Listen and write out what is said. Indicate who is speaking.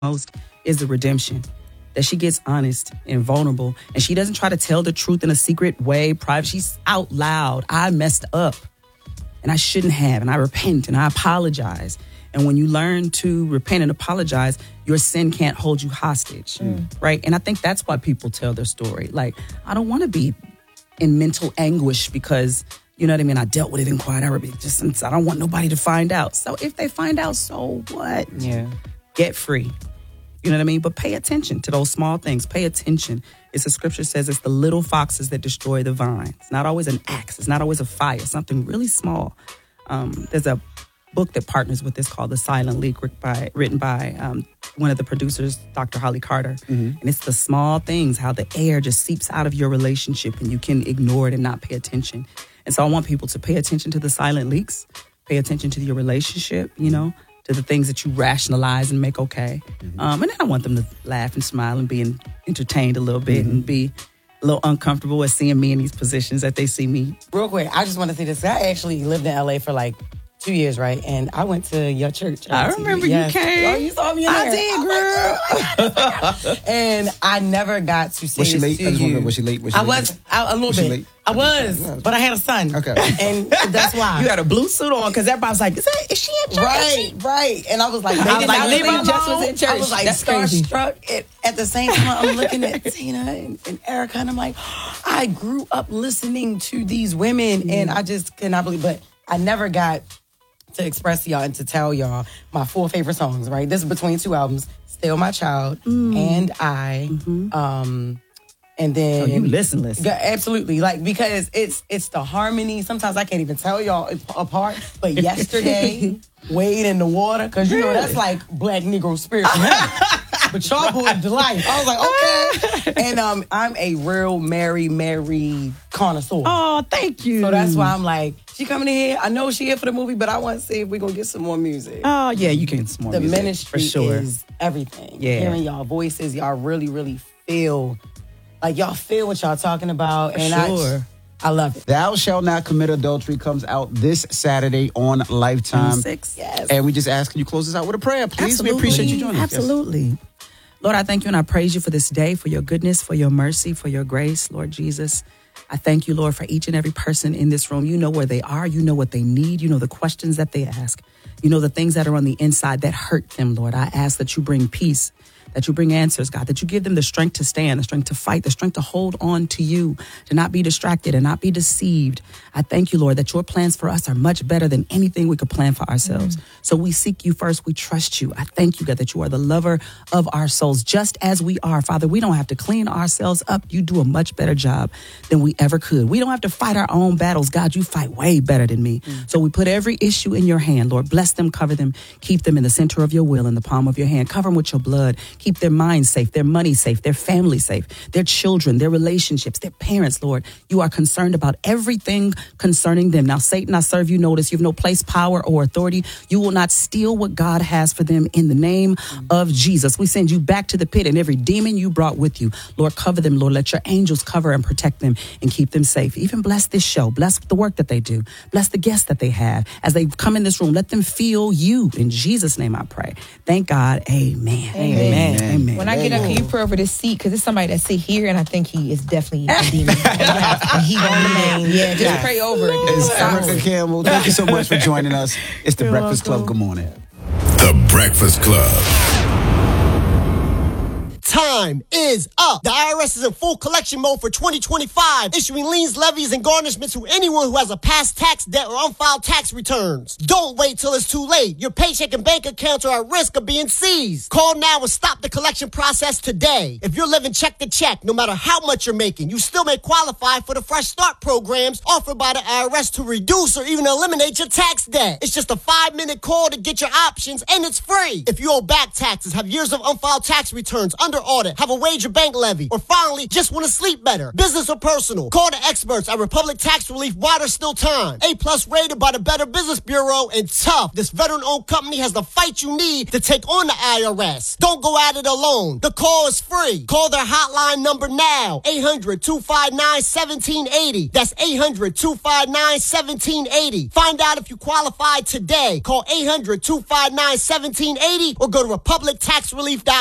Speaker 1: most is the redemption. That she gets honest and vulnerable, and she doesn't try to tell the truth in a secret way, private. She's out loud. I messed up, and I shouldn't have, and I repent, and I apologize. And when you learn to repent and apologize, your sin can't hold you hostage, right? And I think that's why people tell their story. Like, I don't want to be in mental anguish because, you know what I mean, I dealt with it in quiet. I don't want nobody to find out. So if they find out, so what?
Speaker 2: Yeah.
Speaker 1: Get free. You know what I mean? But pay attention to those small things. Pay attention. It's the scripture says it's the little foxes that destroy the vine. It's not always an axe. It's not always a fire. Something really small. There's a book that partners with this called The Silent Leak, written by one of the producers, Dr. Holly Carter. And it's the small things, how the air just seeps out of your relationship and you can ignore it and not pay attention. And so I want people to pay attention to the silent leaks, pay attention to your relationship, you know, to the things that you rationalize and make okay. And then I want them to laugh and smile and be entertained a little bit and be a little uncomfortable at seeing me in these positions that they see me.
Speaker 3: Real quick, I just want to say this. I actually lived in LA for like 2 years, right? And I went to your church.
Speaker 1: I remember you came.
Speaker 3: Oh, you saw me in there.
Speaker 1: I did, girl.
Speaker 3: And I never got to say
Speaker 4: Was she
Speaker 3: this
Speaker 4: late?
Speaker 3: to
Speaker 4: I just
Speaker 3: you.
Speaker 4: wonder, was she late?
Speaker 3: I was a little bit.
Speaker 4: Late?
Speaker 3: I was, but I had a son.
Speaker 4: Okay.
Speaker 3: And that's why.
Speaker 1: You had a blue suit on because everybody was like, is she in church?
Speaker 3: Right. And I was like,
Speaker 1: I was like, leave her
Speaker 3: Just
Speaker 1: alone.
Speaker 3: was in church. I was like,
Speaker 1: That's crazy.
Speaker 3: starstruck. At the same time, I'm looking at Tina and Erica, and I'm like, I grew up listening to these women, and I just cannot believe. But I never got to express to y'all and to tell y'all my 4 favorite songs, right? This is between 2 albums, Still My Child and I. And then
Speaker 1: you listen.
Speaker 3: Yeah, absolutely. Like, because it's the harmony. Sometimes I can't even tell y'all apart. But Yesterday, Wade in the Water, because you know that's like Black Negro spirit. But y'all boys delight. I was like, okay. And I'm a real Mary connoisseur.
Speaker 1: Oh, thank you.
Speaker 3: So that's why I'm like, she coming in here. I know she here for the movie, but I want to see if we're going to get some more music.
Speaker 1: Oh, yeah, you can some more
Speaker 3: the
Speaker 1: music.
Speaker 3: ministry
Speaker 1: for sure.
Speaker 3: is everything.
Speaker 1: Yeah.
Speaker 3: Hearing y'all voices, y'all really, really feel, like y'all feel what y'all talking about. And
Speaker 1: sure.
Speaker 3: I love it.
Speaker 4: Thou Shalt Not Commit Adultery comes out this Saturday on Lifetime.
Speaker 1: 6.
Speaker 3: Yes.
Speaker 4: And we just ask you close us out with a prayer, please.
Speaker 1: Absolutely.
Speaker 4: We appreciate you joining us.
Speaker 1: Absolutely. Lord, I thank you and I praise you for this day, for your goodness, for your mercy, for your grace, Lord Jesus. I thank you, Lord, for each and every person in this room. You know where they are. You know what they need. You know the questions that they ask. You know the things that are on the inside that hurt them, Lord. I ask that you bring peace, that you bring answers, God, that you give them the strength to stand, the strength to fight, the strength to hold on to you, to not be distracted and not be deceived. I thank you, Lord, that your plans for us are much better than anything we could plan for ourselves. So we seek you first. We trust you. I thank you, God, that you are the lover of our souls, just as we are. Father, we don't have to clean ourselves up. You do a much better job than we ever could. We don't have to fight our own battles. God, you fight way better than me. So we put every issue in your hand, Lord. Bless them, cover them, keep them in the center of your will, in the palm of your hand. Cover them with your blood. Keep their minds safe, their money safe, their family safe, their children, their relationships, their parents, Lord. You are concerned about everything concerning them. Now, Satan, I serve you notice. You have no place, power, or authority. You will not steal what God has for them in the name of Jesus. We send you back to the pit and every demon you brought with you. Lord, cover them, Lord. Let your angels cover and protect them and keep them safe. Even bless this show. Bless the work that they do. Bless the guests that they have. As they come in this room, let them feel you. In Jesus' name I pray. Thank God. Amen.
Speaker 2: Amen.
Speaker 1: Amen.
Speaker 2: When I get up, can you pray over this seat? Because it's somebody that sit here, and I think he is definitely a demon. And he on the main. Yeah, just pray over it.
Speaker 4: It's Erica Campbell. Thank you so much for joining us. It's The Breakfast Club. Good morning.
Speaker 5: The Breakfast Club.
Speaker 6: Time is up. The IRS is in full collection mode for 2025, issuing liens, levies, and garnishments to anyone who has a past tax debt or unfiled tax returns. Don't wait till it's too late. Your paycheck and bank accounts are at risk of being seized. Call now and stop the collection process today. If you're living check to check, no matter how much you're making, you still may qualify for the Fresh Start programs offered by the IRS to reduce or even eliminate your tax debt. It's just a 5-minute call to get your options, and it's free. If you owe back taxes, have years of unfiled tax returns under audit, audit, have a wage or bank levy, or finally, just want to sleep better. Business or personal, call the experts at Republic Tax Relief while there's still time. A+ rated by the Better Business Bureau, and tough. This veteran-owned company has the fight you need to take on the IRS. Don't go at it alone. The call is free. Call their hotline number now. 800-259-1780. That's 800-259-1780. Find out if you qualify today. Call 800-259-1780 or go to republictaxrelief.com.